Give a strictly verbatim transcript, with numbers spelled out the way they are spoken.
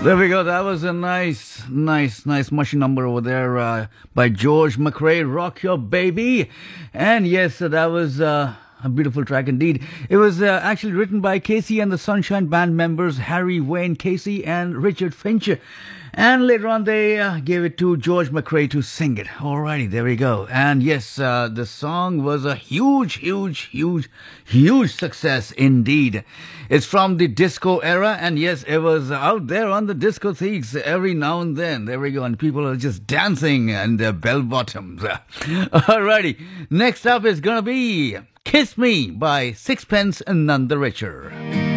There we go. That was a nice, nice, nice mushy number over there uh, by George McRae, Rock Your Baby. And yes, uh, that was uh, a beautiful track indeed. It was uh, actually written by Casey and the Sunshine Band members Harry Wayne Casey and Richard Finch. And later on, they uh, gave it to George McRae to sing it. Alrighty, there we go. And yes, uh, the song was a huge, huge, huge, huge success indeed. It's from the disco era, and yes, it was out there on the discotheques every now and then. There we go, and people are just dancing and their bell bottoms. Alrighty, next up is gonna be Kiss Me by Sixpence None the Richer.